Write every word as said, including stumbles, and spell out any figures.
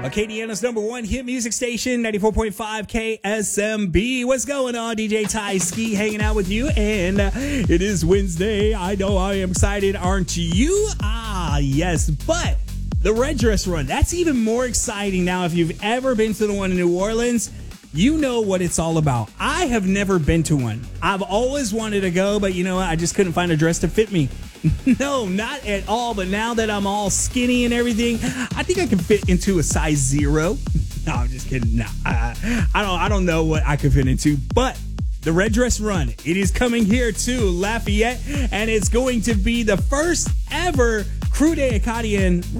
Acadiana's number one hit music station, ninety-four point five K S M B. What's going on? D J Ty Ski hanging out with you, and it is Wednesday. I know I am excited, aren't you? Ah, yes, but the Red Dress Run, that's even more exciting now. If you've ever been to the one in New Orleans, you know what it's all about. I have never been to one. I've always wanted to go, but you know what? I just couldn't find a dress to fit me. No, not at all. But now that I'm all skinny and everything, I think I can fit into a size zero. No, I'm just kidding. No, I, I don't. I don't know what I could fit into. But the Red Dress Run, it is coming here to Lafayette, and it's going to be the first ever Crew Day Acadian